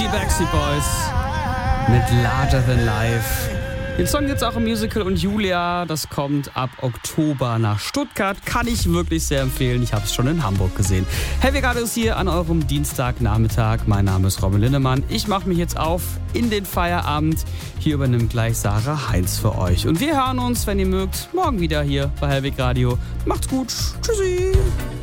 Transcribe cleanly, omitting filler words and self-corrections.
Die Backstreet Boys mit Larger Than Life. Den Song gibt's auch im Musical und Julia, das kommt ab Oktober nach Stuttgart. Kann ich wirklich sehr empfehlen. Ich habe es schon in Hamburg gesehen. Heavy Radio ist hier an eurem Dienstagnachmittag. Mein Name ist Robin Linnemann. Ich mache mich jetzt auf in den Feierabend. Hier übernimmt gleich Sarah Heinz für euch. Und wir hören uns, wenn ihr mögt, morgen wieder hier bei Heavy Radio. Macht's gut. Tschüssi.